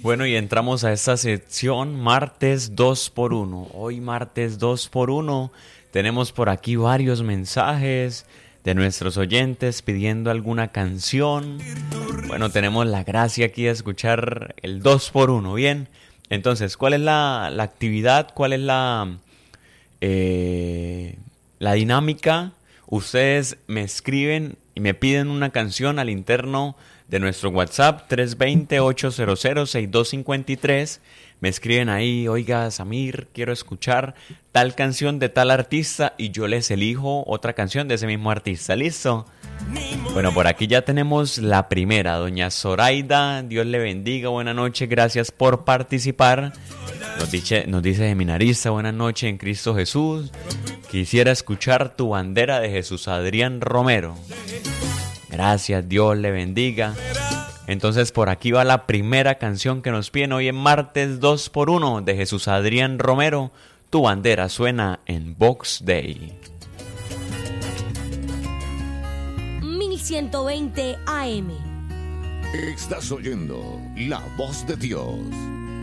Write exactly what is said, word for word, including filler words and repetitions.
Bueno, y entramos a esta sección martes dos por uno. Hoy martes dos por uno tenemos por aquí varios mensajes de nuestros oyentes pidiendo alguna canción. Bueno, tenemos la gracia aquí de escuchar el dos por uno, ¿bien? Entonces, ¿cuál es la, la actividad? ¿Cuál es la, eh, la dinámica? Ustedes me escriben y me piden una canción al interno de nuestro WhatsApp tres dos cero, ocho cero cero, seis dos cinco tres. Me escriben ahí, oiga, Samir, quiero escuchar tal canción de tal artista y yo les elijo otra canción de ese mismo artista. ¿Listo? Bueno, por aquí ya tenemos la primera. Doña Zoraida, Dios le bendiga, buenas noches, gracias por participar. Nos dice, nos dice Seminarista, buenas noches en Cristo Jesús. Quisiera escuchar Tu Bandera de Jesús Adrián Romero. Gracias, Dios le bendiga. Entonces por aquí va la primera canción que nos piden hoy en martes dos por uno de Jesús Adrián Romero. Tu Bandera suena en Box Day. mil ciento veinte A M. Estás oyendo La Voz de Dios.